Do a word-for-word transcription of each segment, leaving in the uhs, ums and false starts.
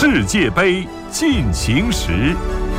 世界杯进行时。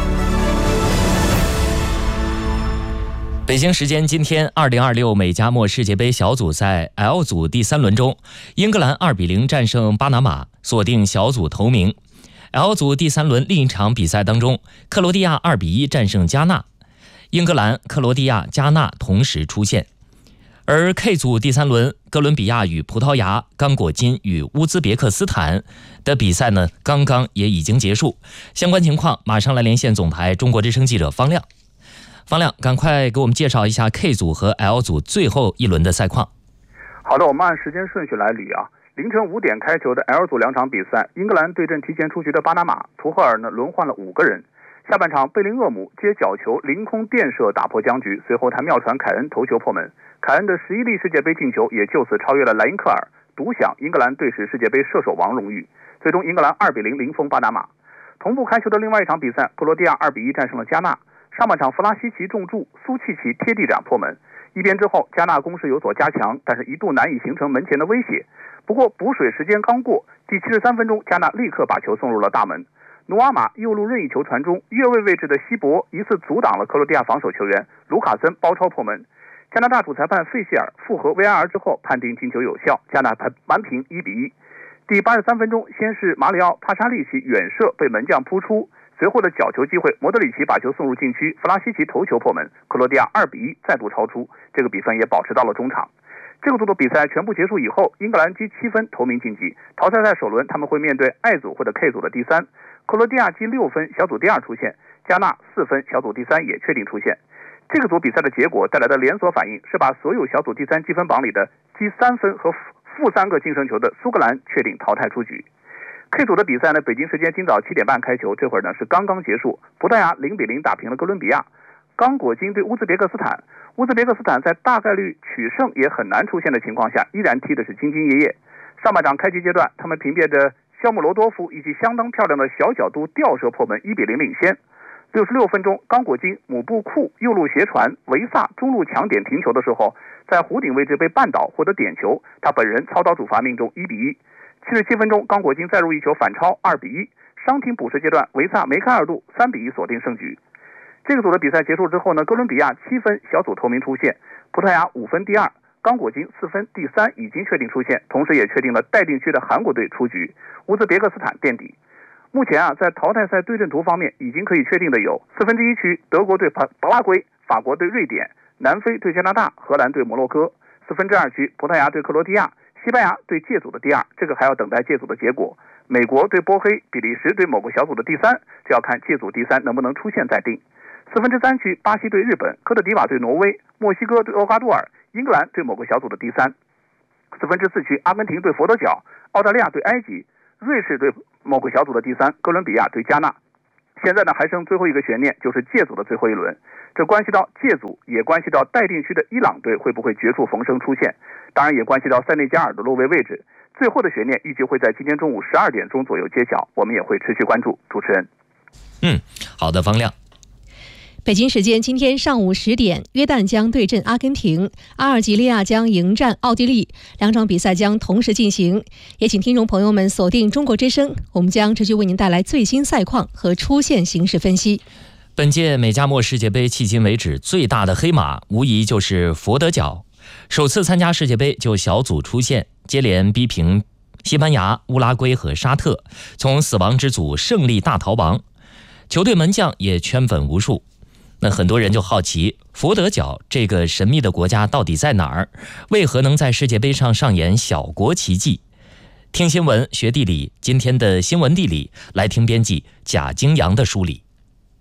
北京时间今天二零二六美加墨世界杯小组赛 L 组第三轮中，英格兰二比零战胜巴拿马，锁定小组头名。L 组第三轮另一场比赛当中，克罗地亚二比一战胜加纳，英格兰、克罗地亚、加纳同时出现。而 K 组第三轮，哥伦比亚与葡萄牙、刚果金与乌兹别克斯坦的比赛呢，刚刚也已经结束。相关情况马上来连线总台中国之声记者方亮。方亮，赶快给我们介绍一下 K 组和 L 组最后一轮的赛况。 好的，我们按时间顺序来捋啊。凌晨五点开球的 L 组两场比赛，英格兰对阵提前出局的巴拿马，图赫尔呢轮换了五个人。下半场，贝林厄姆接角球凌空垫射打破僵局，随后他妙传凯恩头球破门，凯恩的十一粒世界杯进球也就此超越了莱因克尔，独享英格兰队史世界杯射手王荣誉。最终，英格兰二比零零封巴拿马。同步开球的另外一场比赛，克罗地亚二比一战胜了加纳。上半场，弗拉西奇中柱，苏契奇贴地斩破门。一边之后，加纳攻势有所加强，但是一度难以形成门前的威胁。不过补水时间刚过，第七十三分钟，加纳立刻把球送入了大门。努瓦马右路任意球传中，越位位置的希伯疑似阻挡了克罗地亚防守球员，卢卡森包抄破门。加拿大主裁判费希尔复核 V R 之后判定进球有效，加纳扳平一比一。第八十三分钟，先是马里奥帕沙利奇远射被门将扑出，随后的角球机会，莫德里奇把球送入禁区，弗拉西奇头球破门，克罗地亚二比一再度超出，这个比分也保持到了中场。这个组的比赛全部结束以后，英格兰积七分头名晋级，淘汰赛首轮他们会面对 I 组或者 K 组的第三，克罗地亚积六分小组第二出现，加纳四分小组第三也确定出现。这个组比赛的结果带来的连锁反应是把所有小组第三积分榜里的积三分和负三个净胜球的苏格兰确定淘汰出局。K 组的比赛呢，北京时间今早七点半开球，这会儿呢是刚刚结束。葡萄牙零比零打平了哥伦比亚，刚果金对乌兹别克斯坦，乌兹别克斯坦在大概率取胜也很难出现的情况下，依然踢的是兢兢业业。上半场开局阶段，他们凭借着肖姆罗多夫以及相当漂亮的小角度吊射破门，一比零领先。六十六分钟，刚果金姆布库右路斜传，维萨中路抢点停球的时候，在弧顶位置被绊倒，获得点球，他本人操刀主罚命中，一比一。七十七分钟，刚果金再入一球反超，二比一。伤停补时阶段，维萨梅开二度，三比一锁定胜局。这个组的比赛结束之后呢，哥伦比亚七分小组头名出现，葡萄牙五分第二，刚果金四分第三已经确定出现，同时也确定了待定区的韩国队出局，乌兹别克斯坦垫底。目前啊，在淘汰赛对阵图方面已经可以确定的有四分之一区德国对巴拉圭，法国对瑞典，南非对加拿大，荷兰对摩洛哥。四分之二区葡萄牙对克罗地亚，西班牙对借组的第二，这个还要等待借组的结果。美国对波黑，比利时对某个小组的第三，这要看借组第三能不能出现再定。四分之三区巴西对日本，科特迪瓦对挪威，墨西哥对厄瓜多尔，英格兰对某个小组的第三。四分之四区阿根廷对佛得角，澳大利亚对埃及，瑞士对某个小组的第三，哥伦比亚对加纳。现在呢还剩最后一个悬念，就是借组的最后一轮，这关系到借组，也关系到待定区的伊朗队会不会绝处逢生出现，当然也关系到塞内加尔的落位位置。最后的悬念预计会在今天中午十二点钟左右揭晓，我们也会持续关注。主持人， 嗯，好的，方亮。 北京时间今天上午十点，约旦将对阵阿根廷，阿尔及利亚将迎战奥地利，两场比赛将同时进行。也请听众朋友们锁定中国之声，我们将持续为您带来最新赛况和出线形势分析。 本届美加墨世界杯迄今为止最大的黑马，无疑就是佛得角。首次参加世界杯就小组出线，接连逼平西班牙、乌拉圭和沙特，从死亡之组胜利大逃亡。球队门将也圈粉无数。那很多人就好奇，佛得角这个神秘的国家到底在哪儿？为何能在世界杯上上演小国奇迹？听新闻学地理，今天的新闻地理来听编辑贾京阳的梳理。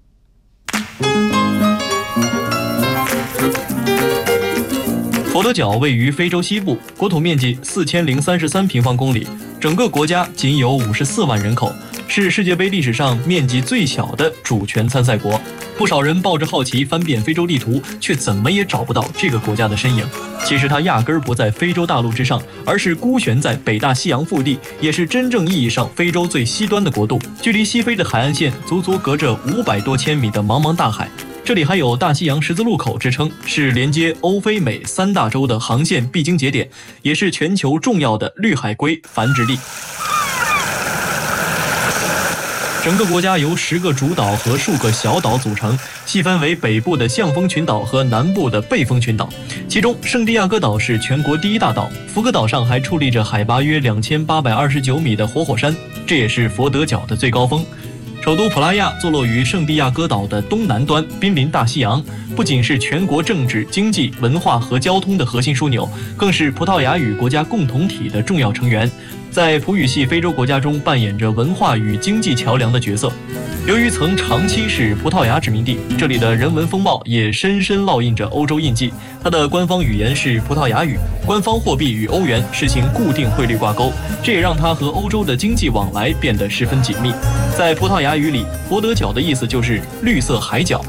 佛得角位于非洲西部，国土面积四千零三十三平方公里，整个国家仅有五十四万人口，是世界杯历史上面积最小的主权参赛国。不少人抱着好奇翻遍非洲地图，却怎么也找不到这个国家的身影。其实它压根儿不在非洲大陆之上，而是孤悬在北大西洋腹地，也是真正意义上非洲最西端的国度。距离西非的海岸线足足隔着五百多千米的茫茫大海。这里还有大西洋十字路口之称，是连接欧非美三大洲的航线必经节点，也是全球重要的绿海龟繁殖地。 整个国家由十个主岛和数个小岛组成，细分为北部的象峰群岛和南部的贝峰群岛。其中，圣地亚哥岛是全国第一大岛，福格岛上还矗立着海拔约两千八百二十九米的活火山，这也是佛得角的最高峰。首都普拉亚坐落于圣地亚哥岛的东南端，濒临大西洋，不仅是全国政治、经济、文化和交通的核心枢纽，更是葡萄牙语国家共同体的重要成员，在葡语系非洲国家中扮演着文化与经济桥梁的角色。由于曾长期是葡萄牙殖民地，这里的人文风貌也深深烙印着欧洲印记。它的官方语言是葡萄牙语，官方货币与欧元实行固定汇率挂钩，这也让它和欧洲的经济往来变得十分紧密。在葡萄牙语里，佛得角的意思就是绿色海角。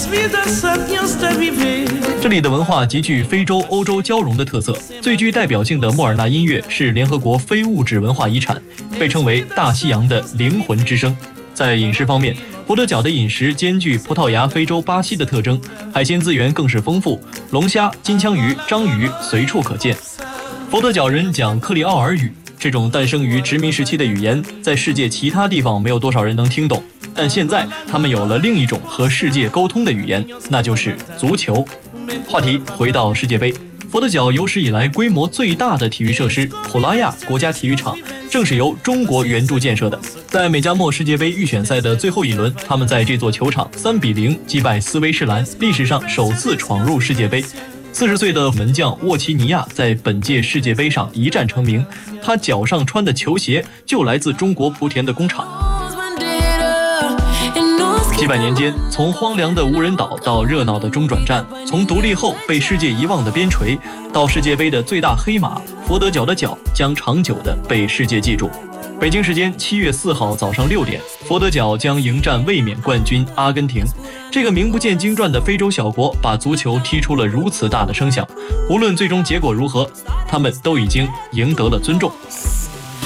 这里的文化极具非洲、欧洲交融的特色，最具代表性的莫尔纳音乐是联合国非物质文化遗产，被称为大西洋的灵魂之声。在饮食方面，佛得角的饮食兼具葡萄牙、非洲、巴西的特征，海鲜资源更是丰富，龙虾、金枪鱼、章鱼随处可见。佛得角人讲克里奥尔语，这种诞生于殖民时期的语言，在世界其他地方没有多少人能听懂，但现在他们有了另一种和世界沟通的语言，那就是足球。话题回到世界杯，佛得角有史以来规模最大的体育设施普拉亚国家体育场正是由中国援助建设的。在美加墨世界杯预选赛的最后一轮，他们在这座球场三比零击败斯威士兰，历史上首次闯入世界杯。四十岁的门将沃奇尼亚在本届世界杯上一战成名，他脚上穿的球鞋就来自中国莆田的工厂。几百年间，从荒凉的无人岛到热闹的中转站，从独立后被世界遗忘的边陲，到世界杯的最大黑马，佛得角的角将长久地被世界记住。北京时间七月四号早上六点，佛得角将迎战卫冕冠军阿根廷。这个名不见经传的非洲小国把足球踢出了如此大的声响，无论最终结果如何，他们都已经赢得了尊重。